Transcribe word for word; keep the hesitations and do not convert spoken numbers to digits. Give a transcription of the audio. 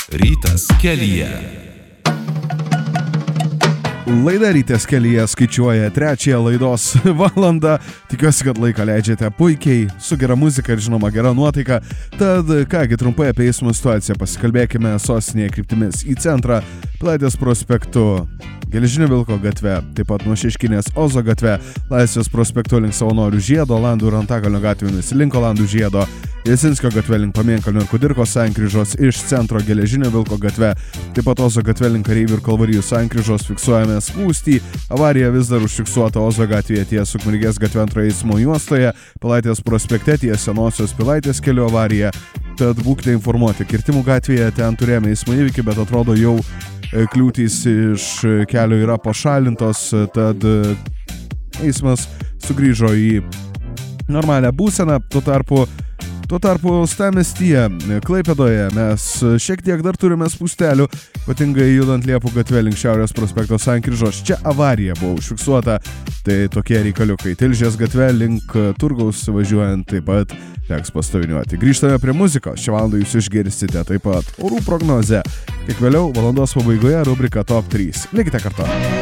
Rytas kelyje. Laida Rytas kelyje skaičiuoja trečiąją laidos valandą. Tikiuosi, kad laiką leidžiate puikiai, su gera muzika ir žinoma gera nuotaika. Tad kągi trumpai apie eismo situaciją pasikalbėkime sostinėje kryptimis į centrą, Pilaitės prospektu, Geležinio Vilko gatve, taip pat nuo Šeškinės Ozo gatve, Laisvės prospektu link Savanorių žiedo, Olandų ir Antakalnio gatvėmis link Olandų žiedo, Jasinskio gatve link Pamėnkalnio ir Kudirkos sankryžos, iš centro Geležinio Vilko gatve, taip pat Ozo gatve link Kareivių ir Kalvarijų sankryžos fiksuojame spūstį. Avarija vis dar užfiksuota Ozo gatvėje ties Ukmergės gatve antroje eismo juostoje, Pilaitės prospekte ties Senosios Pilaitės kelio avarija. Tad būkite informuoti, Kirtimų gatvėje ten turėjome eismo įvykį, bet atrodo jau kliūtys iš kelio yra pašalintos, tad eismas sugrįžo į normalią būseną. Tuo tarpu Tuo tarpu Uostamiestyje, Klaipėdoje mes šiek tiek dar turime spūstelių, ypatingai judant Liepų gatve link Šiaurės prospekto sankryžos. Čia avarija buvo užfiksuota, tai tokie reikaliukai. Tilžės gatve link Turgaus važiuojant taip pat teks pastoviniuoti. Grįžtame prie muzikos. Šią valandą jūs išgirsite taip pat orų prognozę. Kiek vėliau valandos pabaigoje rubrika Top trys. Likite kartu.